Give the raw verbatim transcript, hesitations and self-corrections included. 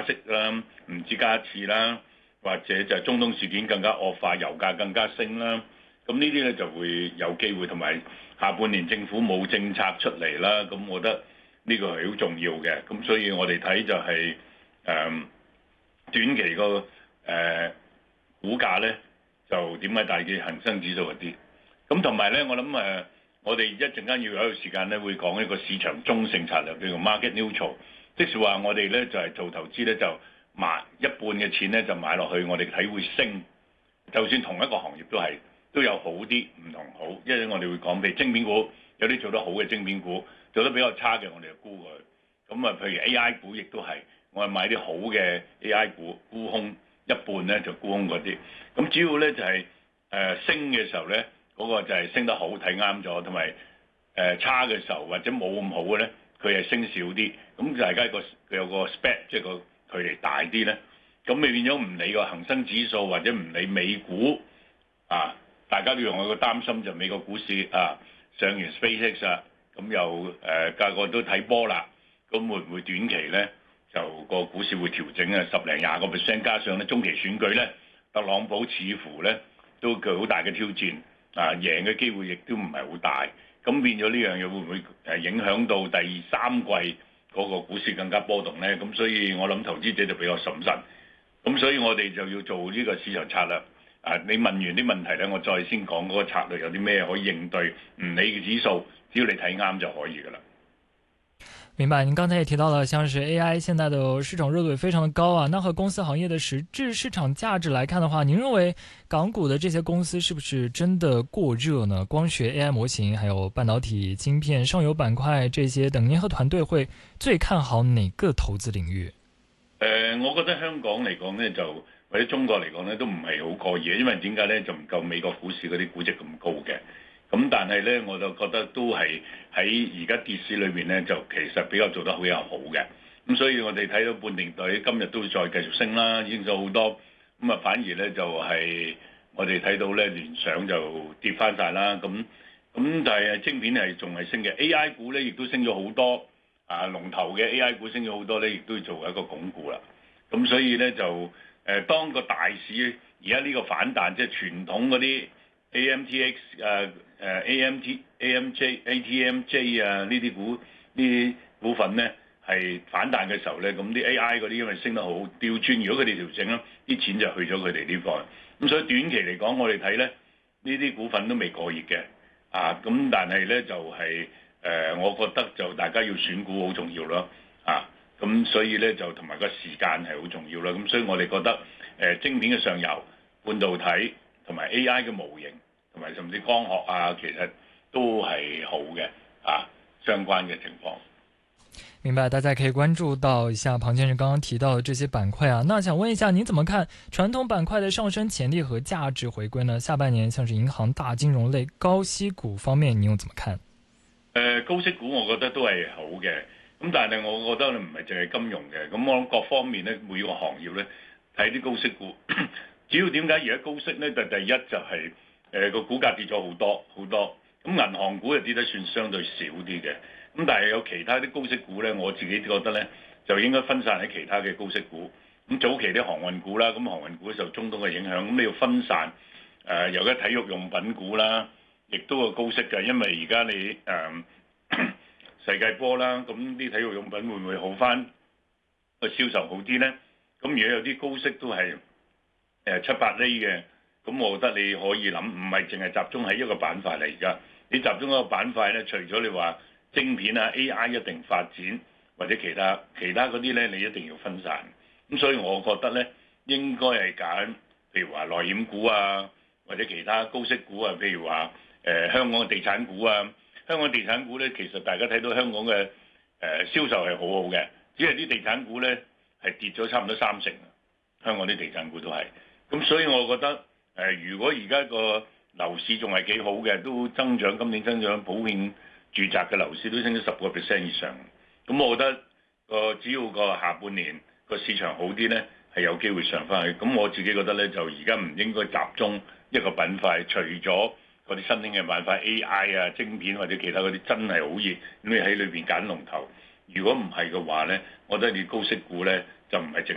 息啦，唔止加一次啦，或者就係中東事件更加惡化，油價更加升啦。咁呢啲咧就會有機會，同埋下半年政府冇政策出嚟啦，咁我覺得呢個係好重要嘅。咁所以我哋睇就係、是、誒、呃、短期個誒、呃、股價咧就點解大嘅恒生指數嗰啲。咁同埋咧，我諗誒、呃，我哋一陣間要有一個時間咧，會講一個市場中性策略，叫做 market neutral，即是話我哋咧就係、是、做投資咧就買一半嘅錢咧就買落去，我哋睇會升，就算同一個行業都係。都有好啲唔同好，因為我哋會講，譬如晶片股有啲做得好嘅晶片股，做得比較差嘅我哋就沽佢。咁啊，譬如 A I 股亦都係，我係買啲好嘅 A I 股，沽空一半咧就沽空嗰啲。咁主要咧就係、是、誒、呃、升嘅時候咧，嗰、那個就係升得好睇啱咗，同埋誒差嘅時候或者冇咁好嘅咧，佢係升少啲。咁大家個佢有個 spread， 即係個距離大啲咧，咁你變咗唔理個恒生指數或者唔理美股啊。大家都用我個擔心就美國股市啊上完 SpaceX 啊，咁又誒個個都睇波啦，咁會唔會短期咧就個股市會調整啊十零廿個 percent， 加上咧中期選舉咧，特朗普似乎咧都具好大嘅挑戰啊，贏嘅機會亦都唔係好大，咁變咗呢樣嘢會唔會誒影響到第三季嗰個股市更加波動咧？咁所以我諗投資者就比較審慎，咁所以我哋就要做呢個市場策略。啊！你問完啲問題咧，我再先講嗰個策略有啲咩可以應對，唔理嘅指數，只要你睇啱就可以噶啦。 明白，您剛才也提到了，像是 A I 現在的市場熱度也非常的高啊。那和公司行業的實質市場價值來看的話，您認為港股的這些公司是不是真的過熱呢？光學 A I 模型，還有半導體、晶片、上游板塊這些等，您和團隊會最看好哪個投資領域？ 誒、呃，我覺得香港嚟講呢就。或者中國嚟講咧，都唔係好過熱，因為點解咧就唔夠美國股市嗰啲估值咁高嘅。咁但係咧，我就覺得都係喺而家跌市裏邊咧，就其實比較做得好有好嘅。咁所以我哋睇到半年隊今日都會再繼續升啦，已經咗好多。咁啊，反而咧就係、是、我哋睇到咧聯想就跌翻晒啦。咁咁但係晶片係仲係升嘅 ，A I 股咧亦都升咗好多。啊，龍頭嘅 A I 股升咗好多咧，亦都要做一個鞏固啦。咁所以咧就。誒當個大市而家呢個反彈，即係傳統嗰啲 A M T X 誒、uh, 誒 A M T A M J A T M J 啊呢啲股呢啲股份咧係反彈嘅時候咧，咁啲 A I 嗰啲因為升得好調轉，如果佢哋調整咧，啲錢就去咗佢哋呢方。咁所以短期嚟講，我哋睇咧呢啲股份都未過熱嘅啊。咁但係咧就係、是、誒、呃，我覺得就大家要選股好重要咯啊。咁所以咧就同埋個時間係好重要啦。咁所以我哋覺得誒、呃、晶片嘅上游、半導體同埋 A I 嘅模型同埋甚至光學啊，其實都係好嘅啊，相關嘅情況。 明白，大家可以關注到一下龐先生剛剛提到的這些板塊啊。那想問一下，您怎麼看傳統板塊的上升潛力和價值回歸呢？下半年像是銀行、大金融類、高息股方面，您又怎麼看？誒、 呃，高息股我覺得都係好嘅。咁但係我覺得唔係淨係金融嘅，咁我諗各方面咧，每個行業咧睇啲高息股，主要點解而家高息咧？就第一就係誒個股價跌咗好多好多，咁銀行股又跌得算相對少啲嘅，咁但係有其他啲高息股咧，我自己覺得咧就應該分散喺其他嘅高息股。咁早期啲航運股啦，咁航運股受中東嘅影響，咁你要分散誒，有啲體育用品股啦，亦都係高息嘅，因為而家你誒。呃世界波啦，咁啲體育用品會唔會好翻個銷售好啲呢？咁如果有啲高息都係誒七八厘嘅，咁我覺得你可以諗，唔係淨係集中喺一個板塊嚟。而家你集中一個板塊咧，除咗你話晶片啊、A I 一定發展，或者其他其他嗰啲咧，你一定要分散。咁所以我覺得咧，應該係揀譬如話內險股啊，或者其他高息股啊，譬如話誒、呃、香港嘅地產股啊。香港地產股咧，其實大家睇到香港嘅誒、呃、銷售係好好嘅，只係啲地產股咧係跌咗差唔多三成。香港啲地產股都係，咁所以我覺得誒、呃，如果而家個樓市仲係幾好嘅，都增長，今年增長普遍住宅嘅樓市都升咗十個 percent 以上。咁我覺得個只要個下半年個市場好啲咧，係有機會上翻去。咁我自己覺得咧，就而家唔應該集中一個板塊，除咗嗰啲新興嘅板塊 A I 啊、晶片或者其他嗰啲真係好熱，咁你喺裏邊揀龍頭。如果唔係嘅話咧，我覺得你高息股咧就唔係淨